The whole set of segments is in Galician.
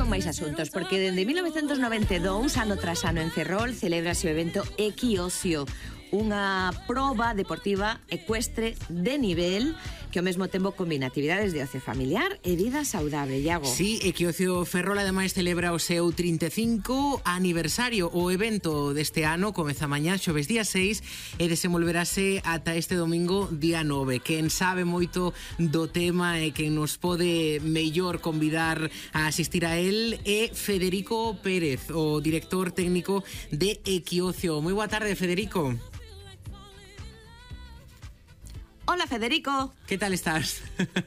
con máis asuntos, porque dende 1992, ano tras ano en Ferrol, celébrase o evento Equiocio, unha proba deportiva ecuestre de nivel que ao mesmo tempo combina actividades de ocio familiar e vida saudable, Iago. Sí, Equiocio Ferrol ademais celebra o seu 35 aniversario. O evento deste ano comeza mañá, xoves día 6, e desenvolverase ata este domingo día 9. Quen sabe moito do tema e quen nos pode mellor convidar a asistir a él é Federico Pérez, o director técnico de Equiocio. Moi boa tarde, Federico. Hola, Federico. Que tal estás?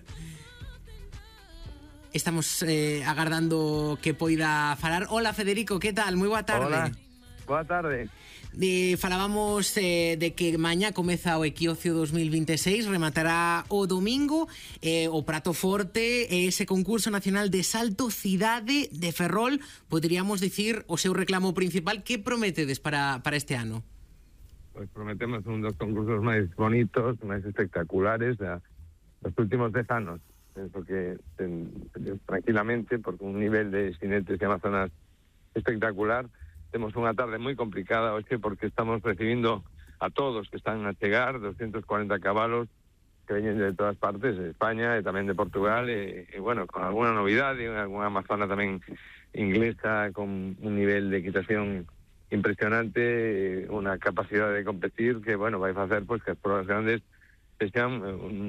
Estamos agardando que poida falar. Hola, Federico, que tal? Moi boa tarde. Hola, boa tarde. Falábamos de que mañá comeza o Equiocio 2026, rematará o domingo, o prato forte é ese concurso nacional de salto Cidade de Ferrol, poderíamos dicir o seu reclamo principal. Que prometedes para este ano? Pues prometemos un dos concursos máis bonitos, máis espectaculares dos últimos 10 anos, porque tranquilamente, porque un nivel de xinetes e amazonas espectacular. Temos unha tarde moi complicada hoxe porque estamos recibindo a todos que están a chegar, 240 cabalos que veñen de todas partes, de España e tamén de Portugal, e bueno, con alguna novidade, alguna amazona tamén inglesa con un nivel de equitación impresionante, unha capacidade de competir que, bueno, vai facer pues que as pruebas grandes sean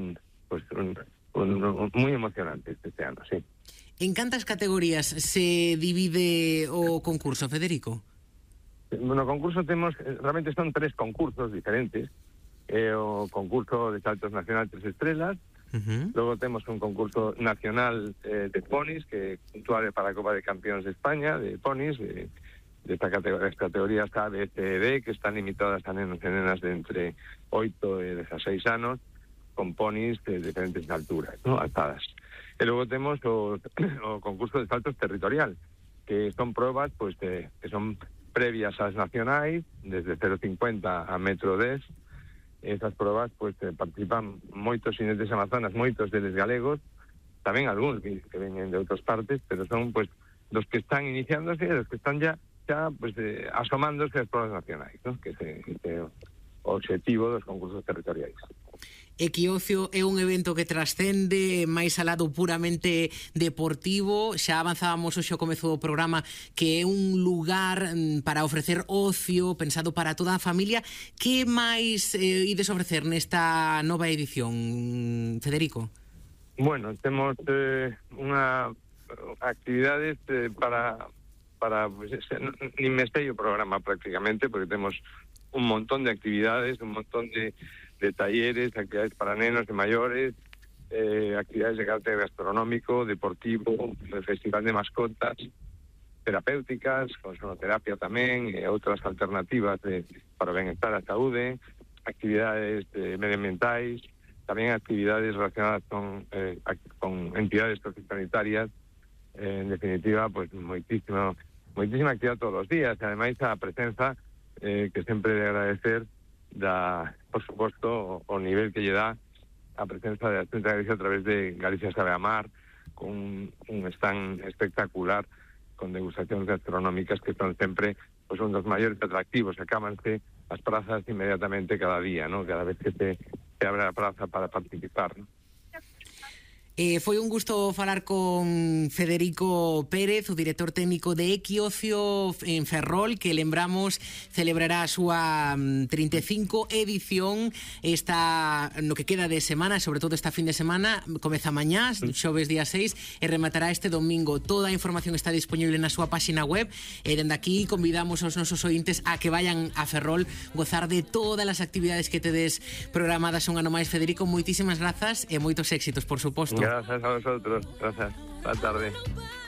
moi emocionantes este ano, sí. En cantas categorías se divide o concurso, Federico? No concurso temos, realmente son 3 concursos diferentes. O concurso de saltos nacional 3 estrellas, logo temos un concurso nacional de ponis, que é puntual para a Copa de Campeóns de España, de ponis, de esta categoría A, B, C e D, que están limitadas a nenos e nenas de entre 8 e 16 anos, con ponis de diferentes alturas, ¿no? Alzadas. E logo temos o concurso de saltos territorial, que son probas pues que son previas ás nacionais, desde 0,50 a 1,10 m. Esas probas pues participan moitos xinetes amazonas, moitos deles galegos, tamén algúns que veñen de outras partes, pero son pues dos que están iniciándose e dos que están ya pues asomándose ás probas nacionais, ¿no? Que é o objetivo dos concursos territoriais. Equiocio é un evento que trascende máis al lado puramente deportivo. Xa avanzábamos hoxe ao comezo do programa que é un lugar para ofrecer ocio, pensado para toda a familia. Que máis ides ofrecer nesta nova edición, Federico? Bueno, temos unha actividades para pues, nin me sei o programa prácticamente, porque temos un montón de actividades, un montón de talleres, actividades para nenos e maiores, actividades de carácter gastronómico, deportivo, festival de mascotas, terapéuticas, con sonoterapia tamén, e outras alternativas para o benestar a saúde, actividades medioambientais, tamén actividades relacionadas con entidades sociosanitarias. En definitiva, pues moitísima actividade todos os días, e ademais a presenza que sempre de agradecer por suposto, o nivel que lle dá a presenza de Xunta de Galicia a través de Galicia Sabe Amar, con un stand espectacular, con degustacións gastronómicas que son sempre pues, un dos maiores atractivos. Acábanse as prazas inmediatamente cada día, ¿no? Cada vez que se abre a praza para participar, ¿no? Foi un gusto falar con Federico Pérez, o director técnico de Equiocio en Ferrol, que lembramos celebrará a súa 35 edición no que queda de semana, sobre todo esta fin de semana. Comeza mañá, xoves día 6, e rematará este domingo. Toda a información está disponible na súa página web, e dende aquí convidamos aos nosos ointes a que vayan a Ferrol gozar de todas as actividades que tedes programadas un ano máis. Federico, moitísimas grazas e moitos éxitos, por suposto. Gracias a vosotros. Gracias. Boa tarde.